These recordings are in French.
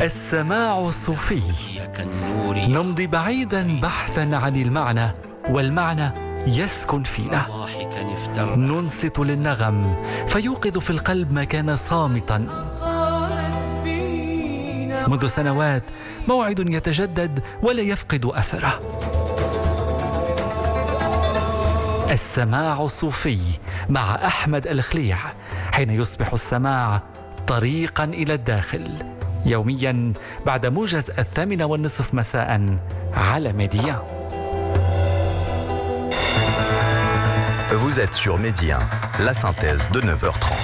السماع الصوفي. نمضي بعيدا بحثا عن المعنى، والمعنى يسكن فينا. ننصت للنغم فيوقظ في القلب ما كان صامتا. منذ سنوات موعد يتجدد ولا يفقد أثره. السماع الصوفي مع أحمد الخليع، حين يصبح السماع طريقا إلى الداخل، يوميا بعد موجز 8:30 مساء على ميديا. Vous êtes sur Medi 1, la synthèse de 9h30.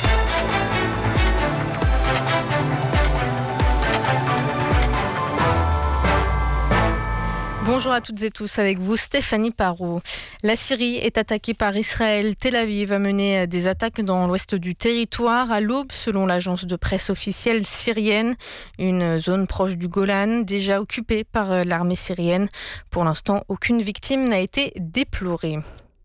Bonjour à toutes et tous, avec vous Stéphanie Parot. La Syrie est attaquée par Israël. Tel Aviv a mené des attaques dans l'ouest du territoire à l'aube, selon l'agence de presse officielle syrienne. Une zone proche du Golan, déjà occupée par l'armée syrienne. Pour l'instant, aucune victime n'a été déplorée.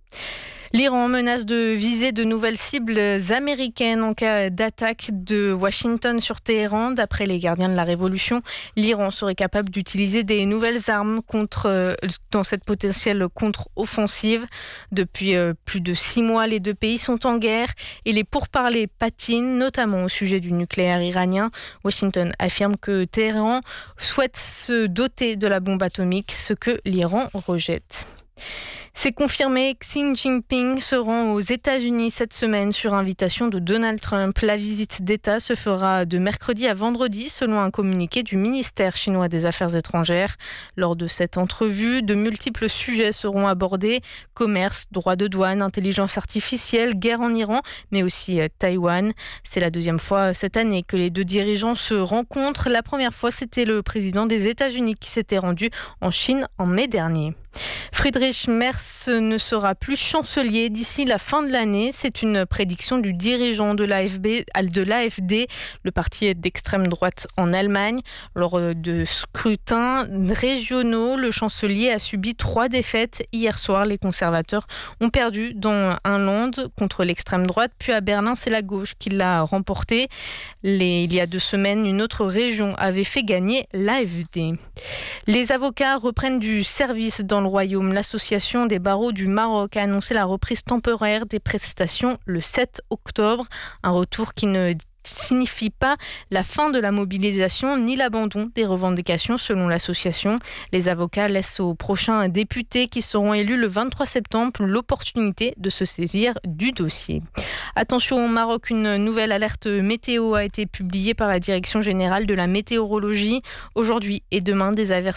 L'Iran menace de viser de nouvelles cibles américaines en cas d'attaque de Washington sur Téhéran. D'après les gardiens de la Révolution, l'Iran serait capable d'utiliser des nouvelles armes dans cette potentielle contre-offensive. Depuis plus de 6 mois, les deux pays sont en guerre et les pourparlers patinent, notamment au sujet du nucléaire iranien. Washington affirme que Téhéran souhaite se doter de la bombe atomique, ce que l'Iran rejette. C'est confirmé, Xi Jinping se rend aux États-Unis cette semaine sur invitation de Donald Trump. La visite d'État se fera de mercredi à vendredi, selon un communiqué du ministère chinois des Affaires étrangères. Lors de cette entrevue, de multiples sujets seront abordés: commerce, droit de douane, intelligence artificielle, guerre en Iran, mais aussi Taïwan. C'est la deuxième fois cette année que les deux dirigeants se rencontrent. La première fois, c'était le président des États-Unis qui s'était rendu en Chine en mai dernier. Friedrich Merz ne sera plus chancelier d'ici la fin de l'année. C'est une prédiction du dirigeant de l'AfD, le parti d'extrême droite en Allemagne. Lors de scrutins régionaux, le chancelier a subi 3 défaites. Hier soir, les conservateurs ont perdu dans un land contre l'extrême droite, puis à Berlin, c'est la gauche qui l'a remporté. Il y a 2 semaines, une autre région avait fait gagner l'AfD. Les avocats reprennent du service dans le Royaume. L'association des barreaux du Maroc a annoncé la reprise temporaire des prestations le 7 octobre. Un retour qui ne signifie pas la fin de la mobilisation ni l'abandon des revendications, selon l'association. Les avocats laissent aux prochains députés qui seront élus le 23 septembre l'opportunité de se saisir du dossier. Attention au Maroc, une nouvelle alerte météo a été publiée par la Direction générale de la météorologie. Aujourd'hui et demain, des averses